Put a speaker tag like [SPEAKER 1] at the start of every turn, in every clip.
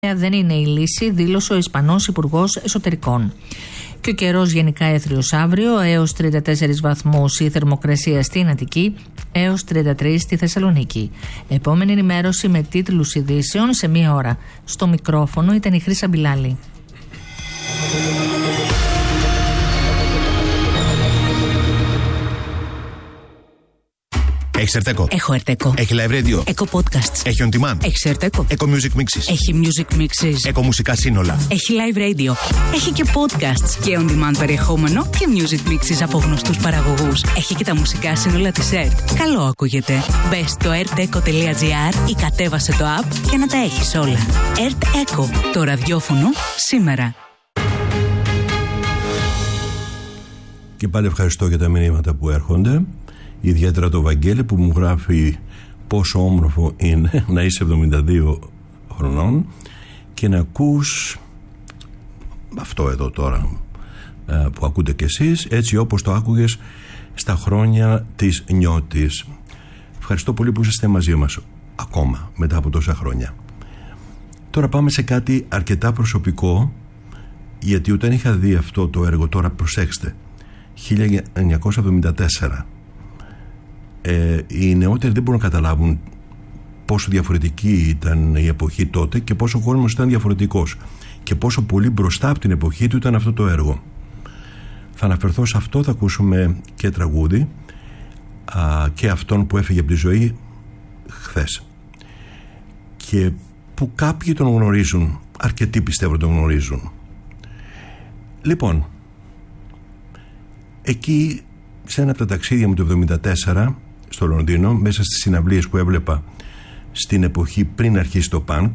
[SPEAKER 1] Δεν είναι η λύση, δήλωσε ο Ισπανός Υπουργός Εσωτερικών. Και ο καιρός γενικά έθριος αύριο, έως 34 βαθμούς η θερμοκρασία στην Αττική, έως 33 στη Θεσσαλονίκη. Επόμενη ενημέρωση με τίτλους ειδήσεων σε μία ώρα. Στο μικρόφωνο ήταν η Χρύσα Μπιλάλη.
[SPEAKER 2] Έχεις Ερτέκο?
[SPEAKER 3] Έχω Ερτέκο.
[SPEAKER 2] Έχει live radio?
[SPEAKER 3] Έχω podcasts.
[SPEAKER 2] Έχει on demand?
[SPEAKER 3] Έχει Ερτέκο.
[SPEAKER 2] Eco Music Mixes?
[SPEAKER 3] Έχει music mixes.
[SPEAKER 2] Eco μουσικά σύνολα?
[SPEAKER 3] Έχει live radio. Έχει και podcasts και on demand περιεχόμενο και music mixes από γνωστούς παραγωγούς. Έχει και τα μουσικά σύνολα της ΕΡΤ. Καλό ακούγεται. Μπες στο erteco.gr ή κατέβασε το app για να τα έχεις όλα. ΕΡΤ Eco. Το ραδιόφωνο σήμερα.
[SPEAKER 4] Και πάλι ευχαριστώ για τα μηνύματα που έρχονται. Ιδιαίτερα το Βαγγέλη που μου γράφει πόσο όμορφο είναι να είσαι 72 χρονών και να ακούς αυτό εδώ τώρα που ακούτε κι εσείς, έτσι όπως το άκουγες στα χρόνια της Νιώτης. Ευχαριστώ πολύ που είστε μαζί μας ακόμα μετά από τόσα χρόνια. Τώρα πάμε σε κάτι αρκετά προσωπικό, γιατί όταν είχα δει αυτό το έργο, τώρα προσέξτε, 1974, οι νεότεροι δεν μπορούν να καταλάβουν πόσο διαφορετική ήταν η εποχή τότε και πόσο ο κόσμος ήταν διαφορετικός και πόσο πολύ μπροστά από την εποχή του ήταν αυτό το έργο. Θα αναφερθώ σε αυτό, θα ακούσουμε και τραγούδι και αυτόν που έφυγε από τη ζωή χθες και που κάποιοι τον γνωρίζουν, αρκετοί πιστεύω τον γνωρίζουν. Λοιπόν, εκεί σε ένα από τα ταξίδια μου το 1974 στο Λονδίνο, μέσα στις συναυλίες που έβλεπα στην εποχή πριν αρχίσει το πανκ,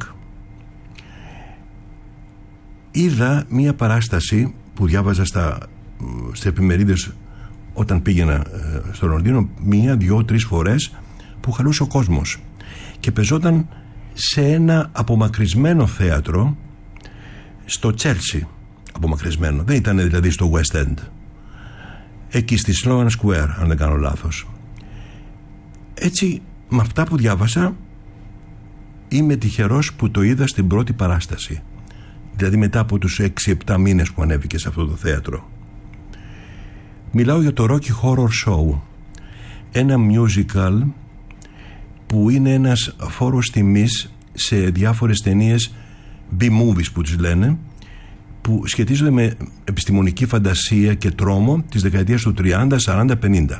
[SPEAKER 4] είδα μία παράσταση που διάβαζα στις εφημερίδες όταν πήγαινα στο Λονδίνο 1, 2, 3 φορές, που χαλούσε ο κόσμος και πεζόταν σε ένα απομακρυσμένο θέατρο στο Τσέλσι. Απομακρυσμένο, δεν ήταν δηλαδή στο West End, εκεί στη Sloane Square, αν δεν κάνω λάθος. Έτσι, με αυτά που διάβασα, είμαι τυχερός που το είδα στην πρώτη παράσταση, δηλαδή μετά από τους 6-7 μήνες που ανέβηκε σε αυτό το θέατρο. Μιλάω για το Rocky Horror Show, ένα musical που είναι ένας φόρος τιμής σε διάφορες ταινίες B-movies που τις λένε, που σχετίζονται με επιστημονική φαντασία και τρόμο της δεκαετίας του 30, 40, 50.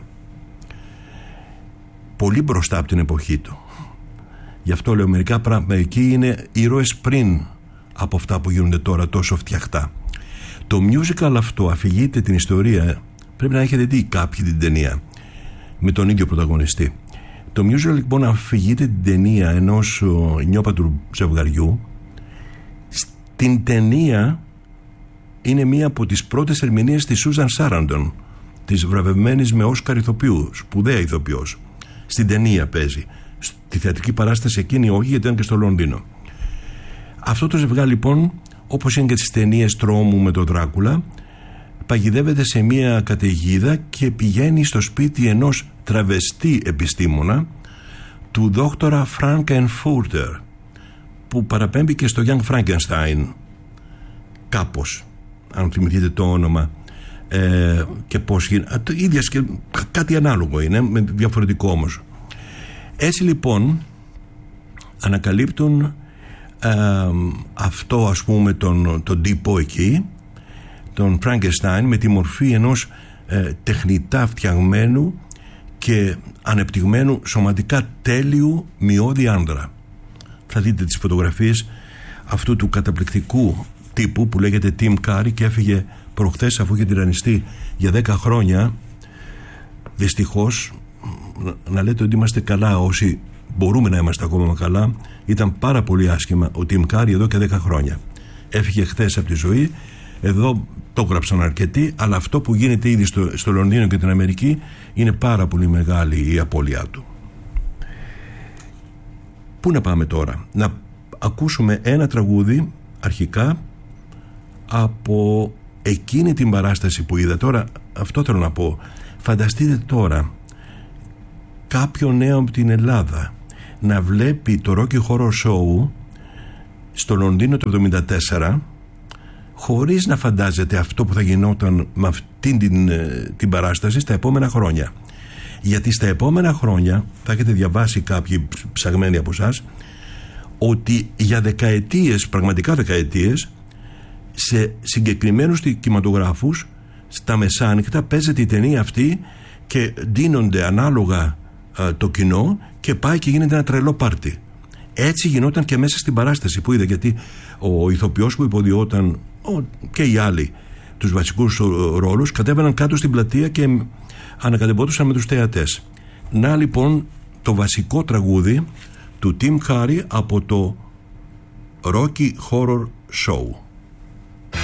[SPEAKER 4] Πολύ μπροστά από την εποχή του. Γι' αυτό λέω μερικά πράγματα εκεί είναι ήρωες πριν από αυτά που γίνονται τώρα τόσο φτιαχτά. Το musical αυτό αφηγείται την ιστορία, πρέπει να έχετε δει κάποιοι την ταινία με τον ίδιο πρωταγωνιστή. Το musical λοιπόν αφηγείται την ταινία ενός νιόπαντρου ζευγαριού. Στην ταινία είναι μία από τις πρώτες ερμηνείες της Σούζαν Σάραντον, της βραβευμένης με Όσκαρ ηθοποιού, σπουδαία ηθοποιός. Στην ταινία παίζει. Στη θεατρική παράσταση εκείνη όχι, γιατί ήταν και στο Λονδίνο. Αυτό το ζευγάρι λοιπόν, όπως είναι και στις ταινίες τρόμου με τον Δράκουλα, παγιδεύεται σε μία καταιγίδα και πηγαίνει στο σπίτι ενός τραβεστή επιστήμονα, του δόκτορα Φράνκενφούρτερ, που παραπέμπει και στο Young Frankenstein κάπως, αν θυμηθείτε το όνομα, και πώς γίνεται, ίδιας και κάτι ανάλογο είναι, με διαφορετικό όμως. Έτσι λοιπόν ανακαλύπτουν αυτό, ας πούμε, τον τύπο εκεί, τον Frankenstein, με τη μορφή ενός τεχνητά φτιαγμένου και ανεπτυγμένου σωματικά τέλειου μειώδη άνδρα. Θα δείτε τις φωτογραφίες αυτού του καταπληκτικού τύπου που λέγεται Tim Curry και έφυγε προχθές αφού είχε τυραννιστεί για 10 χρόνια. Δυστυχώς, να λέτε ότι είμαστε καλά όσοι μπορούμε να είμαστε ακόμα καλά, ήταν πάρα πολύ άσχημα ο Tim Curry εδώ και 10 χρόνια. Έφυγε χθες από τη ζωή. Εδώ το γράψαν αρκετοί, αλλά αυτό που γίνεται ήδη στο Λονδίνο και την Αμερική είναι πάρα πολύ μεγάλη η απώλειά του. Πού να πάμε τώρα? Να ακούσουμε ένα τραγούδι αρχικά από εκείνη την παράσταση που είδα. Τώρα αυτό θέλω να πω. Φανταστείτε τώρα κάποιον νέο από την Ελλάδα να βλέπει το Rocky Horror Show στο Λονδίνο το 1974, χωρίς να φαντάζεται αυτό που θα γινόταν με αυτήν την παράσταση στα επόμενα χρόνια. Γιατί στα επόμενα χρόνια, θα έχετε διαβάσει κάποιοι ψαγμένοι από εσάς, ότι για δεκαετίες, πραγματικά δεκαετίες, σε συγκεκριμένους κινηματογράφους, στα μεσάνυχτα παίζεται η ταινία αυτή και ντύνονται ανάλογα το κοινό και πάει και γίνεται ένα τρελό πάρτι. Έτσι γινόταν και μέσα στην παράσταση που είδε, γιατί ο ηθοποιός που υποδιόταν και οι άλλοι τους βασικούς ρόλους κατέβαιναν κάτω στην πλατεία και ανακατεμπόντουσαν με τους θεατές. Να λοιπόν το βασικό τραγούδι του Tim Curry από το Rocky Horror Show.